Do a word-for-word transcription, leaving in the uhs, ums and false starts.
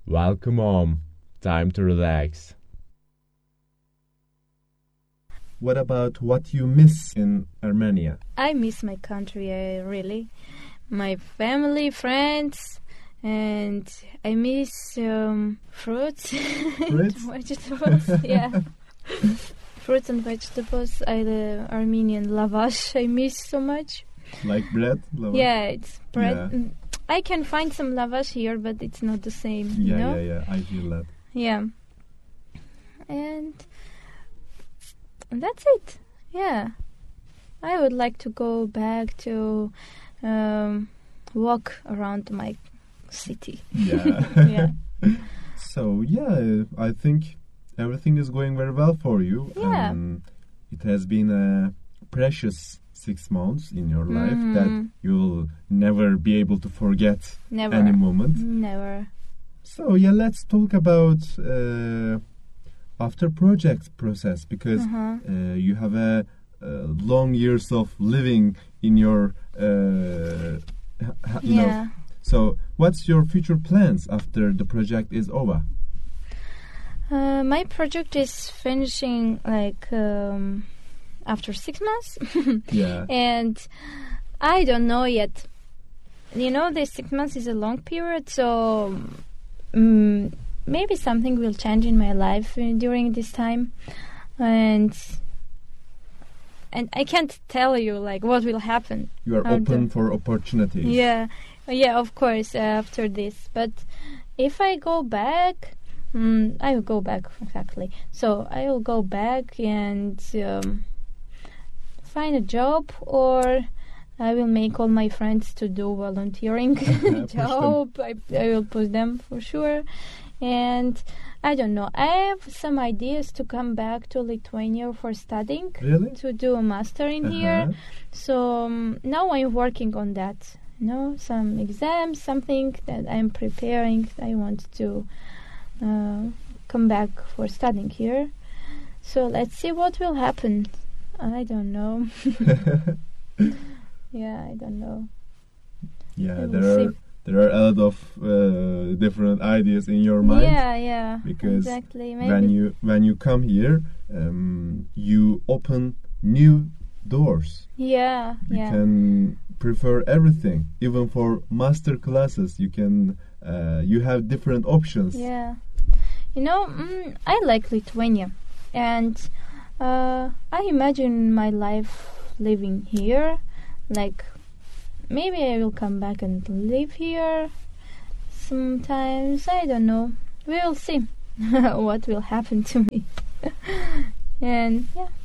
Welcome home. Time to relax. What about what you miss in Armenia? I miss my country, uh, really. My family, friends, and I miss um, fruits, Fruits? vegetables. Yeah, fruits and vegetables. I the Armenian lavash. I miss so much. Like bread? Lava? Yeah, it's bread. Yeah. Mm, I can find some lavash here, but it's not the same. Yeah, you know? yeah, yeah. I feel that. Yeah. And that's it. Yeah. I would like to go back to um, walk around my city. Yeah. Yeah. So, yeah, I think everything is going very well for you. Yeah. Um, it has been a precious six months in your life Mhm. that you'll never be able to forget Never. any moment. Never. So, yeah, let's talk about uh, after project process, because Uh-huh. uh, you have a, uh long years of living in your uh, ha- you know. Yeah. So what's your future plans after the project is over? Uh, my project is finishing like um, after six months. Yeah. And I don't know yet. You know, the six months is a long period, so um, maybe something will change in my life uh, during this time, and and I can't tell you like what will happen. You are How open the- for opportunities. Yeah, yeah, of course. Uh, after this, but if I go back, mm, I will go back exactly. So I will go back and um, find a job, or I will make all my friends to do volunteering Push job. I, I will push them for sure. And I don't know. I have some ideas to come back to Lithuania for studying, Really? to do a master in here. Uh-huh. So um, now I'm working on that. You know, some exams, something that I'm preparing. I want to uh, come back for studying here. So let's see what will happen. I don't know. Yeah, I don't know. Yeah, We will there are see. there are a lot of uh, different ideas in your mind. Yeah, yeah. Because exactly. Maybe. when you when you come here, um, you open new doors. yeah, You yeah. can prefer everything, even for master classes. You can uh, you have different options. Yeah. You know, mm, I like Lithuania, and uh, I imagine my life living here. Like, maybe I will come back and live here sometimes. I don't know. We will see what will happen to me. And yeah,